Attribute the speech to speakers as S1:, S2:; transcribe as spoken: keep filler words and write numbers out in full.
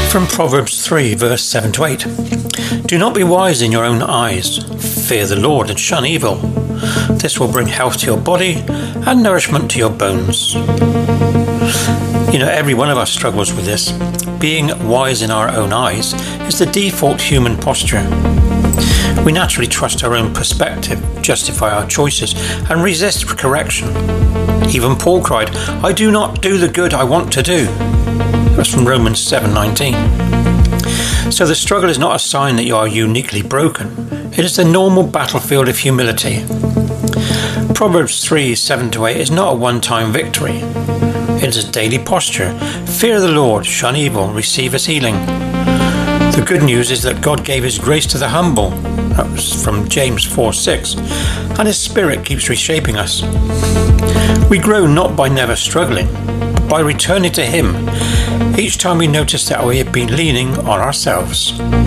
S1: From Proverbs three, verse seven to eight. Do not be wise in your own eyes. Fear the Lord and shun evil. This will bring health to your body and nourishment to your bones. You know, every one of us struggles with this. Being wise in our own eyes is the default human posture. We naturally trust our own perspective, justify our choices, and resist correction. Even Paul cried, I do not do the good I want to do. That's from Romans seven nineteen. So the struggle is not a sign that you are uniquely broken. It is the normal battlefield of humility. Proverbs three, seven to eight is not a one-time victory. It is a daily posture. Fear the Lord, shun evil, receive his healing. The good news is that God gave his grace to the humble. That was from James four six. And his spirit keeps reshaping us. We grow not by never struggling, but by returning to him each time we notice that we have been leaning on ourselves.